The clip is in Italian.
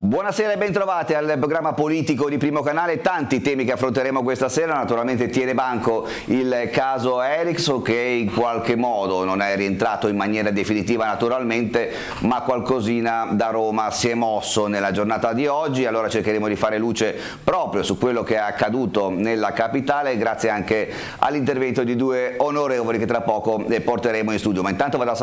Buonasera e bentrovati al programma politico di Primo Canale, tanti temi che affronteremo questa sera. Naturalmente tiene banco il caso Ericsson, che in qualche modo non è rientrato in maniera definitiva naturalmente, ma qualcosina da Roma si è mosso nella giornata di oggi. Allora cercheremo di fare luce proprio su quello che è accaduto nella capitale, grazie anche all'intervento di due onorevoli che tra poco porteremo in studio. Ma intanto vado a